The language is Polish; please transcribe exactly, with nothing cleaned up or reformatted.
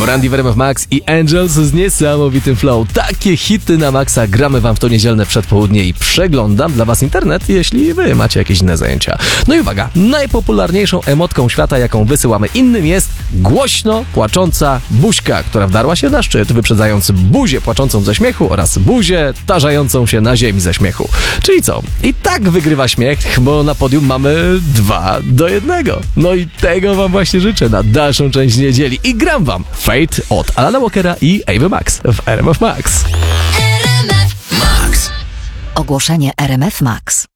Brandy w R M F Max i Angels z niesamowitym flow. Takie hity na maksa gramy wam w to niedzielne przedpołudnie i przeglądam dla was internet, jeśli wy macie jakieś inne zajęcia. No i uwaga, najpopularniejszą emotką świata, jaką wysyłamy innym, jest głośno płacząca buźka, która wdarła się na szczyt, wyprzedzając buzię płaczącą ze śmiechu oraz buzię tarzającą się na ziemi ze śmiechu. Czyli co? I tak wygrywa śmiech, bo na podium mamy dwa do jednego. No i tego wam właśnie życzę na dalszą część niedzieli. I gram wam Fate od Alana Walkera i Amy Max w R M F Max. Ogłoszenie R M F Max.